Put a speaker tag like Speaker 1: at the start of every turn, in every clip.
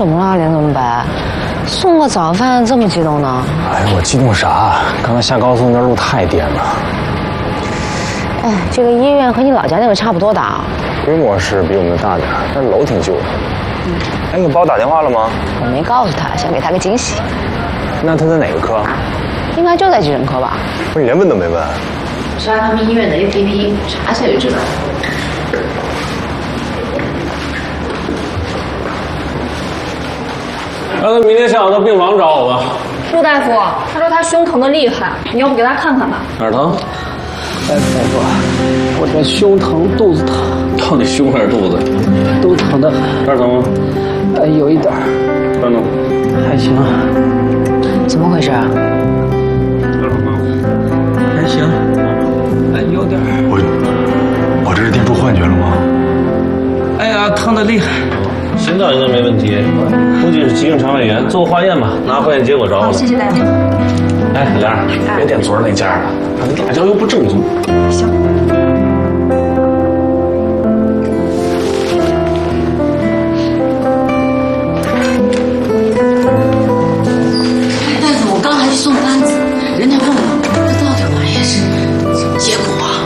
Speaker 1: 怎么了，连总白？送个早饭这么激动呢？
Speaker 2: 哎呀，我激动啥？刚才下高速那路太颠了。
Speaker 1: 哎，这个医院和你老家那个差不多大。
Speaker 2: 规模是比我们的大点，但楼挺旧的。哎，你给包打电话了吗？
Speaker 1: 我没告诉他，想给他个惊喜。
Speaker 2: 那他在哪个科？
Speaker 1: 应该就在急诊科吧。
Speaker 2: 不是，你连问都没问？
Speaker 1: 刷他们医院的 APP，查一下就知道。
Speaker 3: 让他明天下午到病房找我吧。
Speaker 4: 陆大夫，他说他胸疼的厉害，你要不给他看看吧？
Speaker 3: 哪儿疼？
Speaker 5: 大夫，我这胸疼、肚子疼，
Speaker 3: 到底胸还是肚子？
Speaker 5: 都疼的很。
Speaker 3: 这儿疼吗？
Speaker 5: 有一点儿。
Speaker 3: 这儿呢？
Speaker 5: 还行。
Speaker 1: 怎么回事啊？
Speaker 3: 这儿疼吗？
Speaker 5: 还行。有点儿。
Speaker 2: 我这是电出幻觉了吗？
Speaker 5: 哎呀，疼的厉害。
Speaker 3: 心脏应该没问题，估计是急性肠胃炎。做个化验吧，拿化验结果找我。
Speaker 4: 好，谢谢大夫。
Speaker 3: 哎，小梁，别点昨儿那家的，他那辣椒油不正宗。
Speaker 4: 行。
Speaker 6: 大夫，我刚才去送单子，人家问我，这到底玩意是结果啊？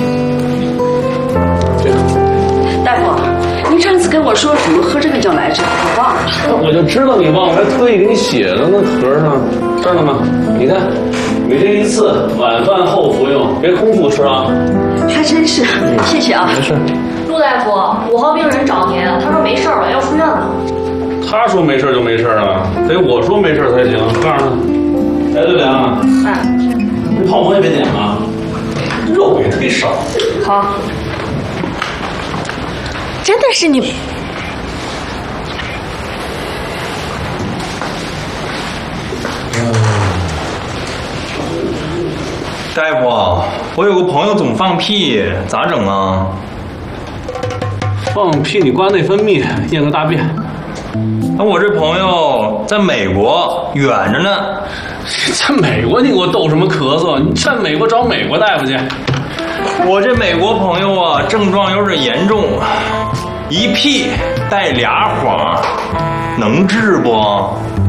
Speaker 3: 这个。
Speaker 6: 大夫，您上次跟我说怎么喝这个药来着？我忘了。
Speaker 3: 我就知道你忘了，还特意给你写了那盒上，这儿呢吗？你看，每天1次，晚饭后服用，别空腹吃啊。
Speaker 6: 还真是，谢谢啊。
Speaker 3: 没事。
Speaker 4: 陆大夫，5号病人找您，他说没事了，要出院了。
Speaker 3: 他说没事就没事啊，得我说没事才行。告诉他，哎，对梁啊，这泡馍也别点啊，肉也忒少。
Speaker 4: 好。
Speaker 6: 真的是你。
Speaker 7: 大夫，我有个朋友总放屁，咋整啊？
Speaker 3: 放屁你刮内分泌，验个大便。
Speaker 7: 那我这朋友在美国，远着呢。
Speaker 3: 在美国你给我逗什么咳嗽？你在美国找美国大夫去。
Speaker 7: 我这美国朋友啊，症状有点严重，一屁带2谎，能治不？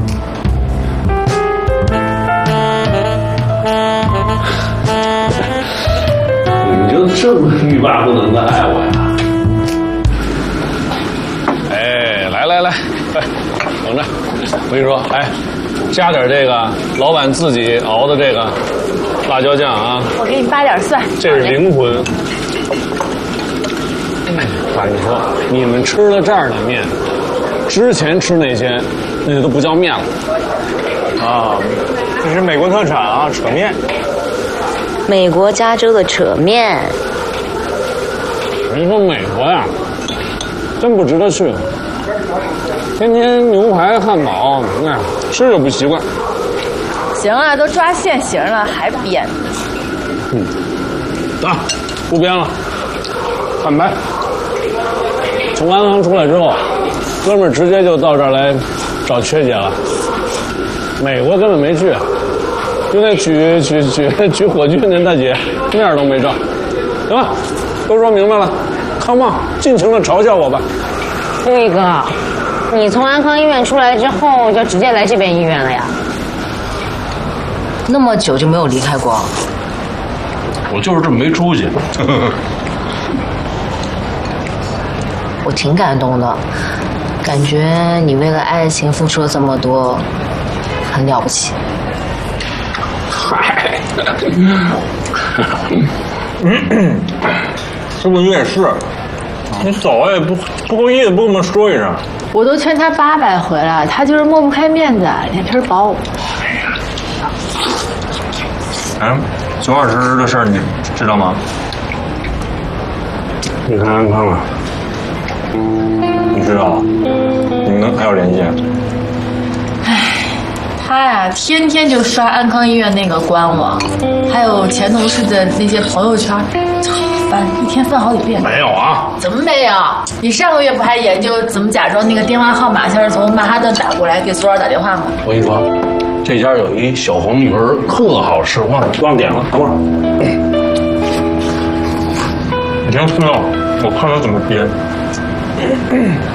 Speaker 3: 你就这么欲罢不能的爱我呀？哎，来，等着，我跟你说，哎，加点这个老板自己熬的这个辣椒酱啊。
Speaker 4: 我给你扒点蒜。
Speaker 3: 这是灵魂。我跟你说，你们吃的这儿的面，之前吃那些，那都不叫面了。
Speaker 2: 啊，这是美国特产啊，扯面。
Speaker 1: 美国加州的扯面。
Speaker 3: 人说美国呀，真不值得去。天天牛排、汉堡，那吃着不习惯。
Speaker 4: 行了，都抓现行了，还编？
Speaker 3: 啊，不编了，坦白。从安康出来之后，哥们儿直接就到这儿来找缺姐了。美国根本没去，就那举火炬那大姐面都没照。行了，都说明白了 ，come on， 尽情的嘲笑我吧。
Speaker 1: 瑞哥，你从安康医院出来之后就直接来这边医院了呀？那么久就没有离开过？
Speaker 3: 我就是这么没出息。
Speaker 1: 我挺感动的，感觉你为了爱情付出了这么多，很了不起。
Speaker 3: 嗨，
Speaker 7: 师傅你也是，你走也不够意思，不跟我们说一声。
Speaker 4: 我都劝他800回了，他就是抹不开面子，脸皮薄。
Speaker 7: 哎，熊老师的事儿你知道吗？
Speaker 3: 你看安康了。
Speaker 7: 你知道？你们还有联系？
Speaker 6: 他呀，天天就刷安康医院那个官网，还有前同事的那些朋友圈，翻一天翻好几遍。
Speaker 3: 没有啊？
Speaker 6: 怎么没有？你上个月不还研究怎么假装那个电话号码像是从曼哈顿打过来给索尔打电话吗？
Speaker 3: 我跟你说，这家有一小黄鱼儿特好吃，忘点了，等会儿。
Speaker 7: 你听到？我看他怎么编。